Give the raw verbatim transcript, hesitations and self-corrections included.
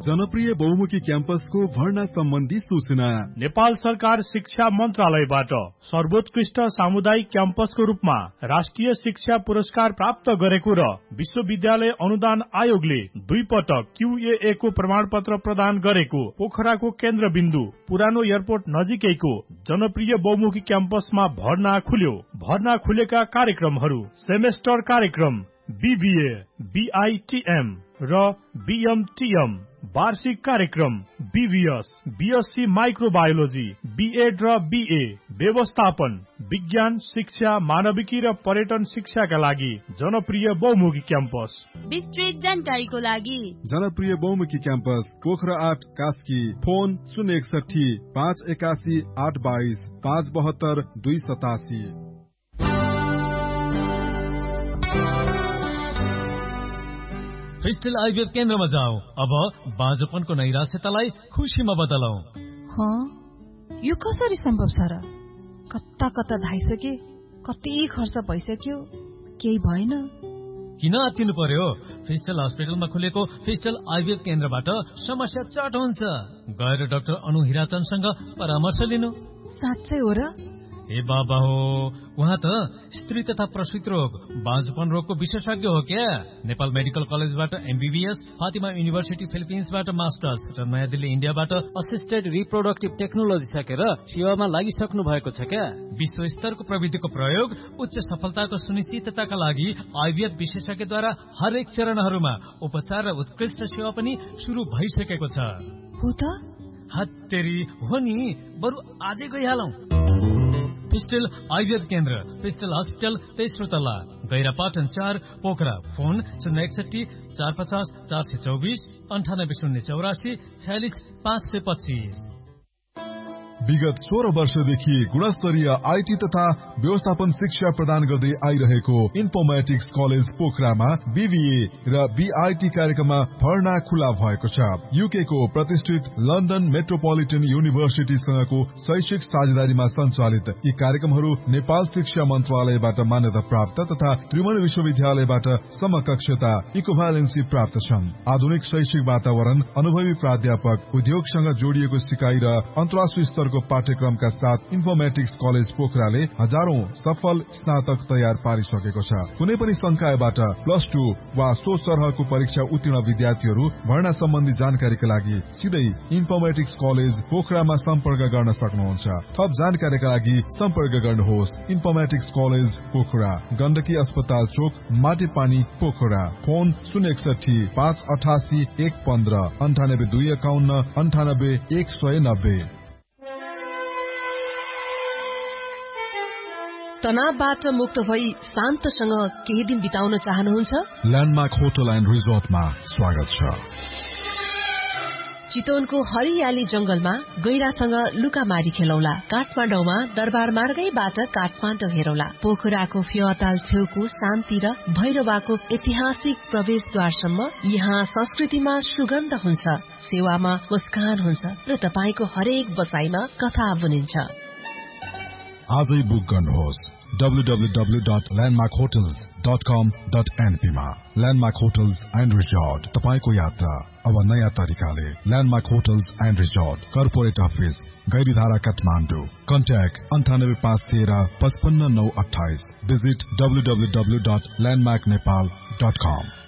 जनप्रिय बहुमुखी क्याम्पसको भर्ना सम्बन्धी सूचना। नेपाल सरकार शिक्षा मन्त्रालयबाट सर्वोत्कृष्ट सामुदायिक क्याम्पसको रूपमा राष्ट्रिय शिक्षा पुरस्कार प्राप्त गरेको र विश्वविद्यालय अनुदान आयोगले दुई पटक क्यूएए को प्रमाण पत्र प्रदान गरेको पोखराको केन्द्रबिन्दु पुरानो एयरपोर्ट नजिकैको जनप्रिय बहुमुखी क्याम्पसमा भर्ना खुल्यो। भर्ना खुलेका कार्यक्रमहरू सेमेस्टर कार्यक्रम बीबीए, बीआईटीएम र बीएमटीएम, वार्षिक कार्यक्रम बीबीएस, बीएससी माइक्रोबायोलोजी, बीएड र बीए, व्यवस्थापन, विज्ञान शिक्षा, मानविकी र पर्यटन शिक्षाका लागि जनप्रिय बहुमुखी क्याम्पस। विस्तृत जानकारीको लागि जनप्रिय बहुमुखी क्याम्पस पोखरा आठ कास्की, फोन शून्य एकसठी पाँच एकासी आठ बाइस पाँच बहत्तर दुई सतासी। फिस्टल आइभीएफ केन्द्रमा जाऊ। अब बाँझोपनको नैराश्यतालाई खुसीमा बदलौं। हाँ, यो कसरी सम्भव छ र? कता कता धाइसके, कति खर्च भइसक्यो, केही भएन। किन आत्तिनु पर्यो? फिस्टल हस्पिटलमा खुलेको फिस्टल आइभीएफ केन्द्रबाट समस्या चट हुन्छ। गएर डाक्टर अनु हिराचनसँग परामर्श लिनु। साँच्चै हो र? ए बाबा हो, उहाँ त स्त्री तथा प्रसूति रोग, बाँझोपन रोगको विशेषज्ञ हो क्या। नेपाल मेडिकल कलेजबाट एमबीबीएस, फातिमा युनिभर्सिटी फिलिपिन्सबाट मास्टर्स र नयाँ दिल्ली इन्डियाबाट असिस्टेड रिप्रोडक्टिभ टेक्नोलोजी सकेर सेवामा लागिसक्नु भएको छ क्या। विश्व स्तरको प्रविधिको प्रयोग उच्च सफलताको सुनिश्चितताका लागि आइभीएफ विशेषज्ञद्वारा हरेक चरणहरूमा उपचार र उत्कृष्ट सेवा पनि शुरू भइसकेको छ। हो त? हत्तेरी हो नि, बरु आजै गइहालौं। फिस्टल आइभीएफ केन्द्र, फिस्टल हस्पिटल, तेस्रो तल्ला, गैरापाटन चार, पोखरा। फोन शून्य एकसठी चार पचास चार सय चौबिस अन्ठानब्बे शून्य चौरासी छयालिस पाँच सय पच्चिस। विगत सोह्र वर्षदेखि गुणस्तरीय आईटी तथा व्यवस्थापन शिक्षा प्रदान गर्दै आइरहेको इन्फोर्मेटिक्स कलेज पोखरामा बीबीए र बीआईटी कार्यक्रममा भर्ना खुला भएको छ। यूके को प्रतिष्ठित लन्डन मेट्रोपोलिटन युनिभर्सिटीसँगको शैक्षिक साझेदारीमा सञ्चालित यी कार्यक्रमहरू नेपाल शिक्षा मन्त्रालयबाट मान्यता प्राप्त तथा त्रिभुवन विश्वविद्यालयबाट समकक्षता इक्विभ्यालेन्सी प्राप्त छन्। आधुनिक शैक्षिक वातावरण, अनुभवी प्राध्यापक, उद्योगसँग जोडिएको सिकाइ र अन्तर्राष्ट्रिय स्तरको पाठ्यक्रमका साथ इन्फोर्मेटिक्स कलेज पोखराले हजारौं सफल स्नातक तयार पारिसकेको छ। कुनै पनि संकायबाट प्लस टू वा सो सरहको परीक्षा उत्तीर्ण विद्यार्थीहरू भर्ना सम्बन्धी जानकारीका लागि सिधै इन्फोर्मेटिक्स कलेज पोखरामा सम्पर्क गर्न सक्नुहुन्छ। थप जानकारीका लागि सम्पर्क गर्नुहोस् इन्फोर्मेटिक्स कलेज पोखरा, गण्डकी अस्पताल चोक, माटेपानी पोखरा। फोन शून्य एकसठी पाँच अठासी एक पन्ध्र अन्ठानब्बे दुई एकाउन्न अन्ठानब्बे एक सय नब्बे। तनावबाट मुक्त भई शान्तसँग केही दिन बिताउन चाहनुहुन्छ? ल्यान्डमार्क होटल एन्ड रिजोर्टमा स्वागत छ। चितवनको हरियाली जंगलमा गैरासँग लुकामारी खेलौला। काठमाडौँमा दरबार मार्गैबाट काठमाडौँ हेरौला। पोखराको फेवाताल छेउको शान्ति र भैरवाको ऐतिहासिक प्रवेशद्वारसम्म यहाँ संस्कृतिमा सुगन्ध हुन्छ, सेवामा मुस्कान हुन्छ र तपाईको हरेक बसाइमा कथा बुनिन्छ। आजै बुक गर्नुहोस् W W W dot landmark hotel dot कम डट एनपी मा। ल्यान्डमार्क होटल्स एन्ड रिजोर्ट, तपाईको यात्रा अब नयाँ तरिकाले। Landmark hotels and resort, corporate office, Gairidhara, Kathmandu. Contact अन्ठानब्बे पाँच तेह्र पचपन्न नौ अठाइस। Visit W W W dot landmark Nepal dot कम।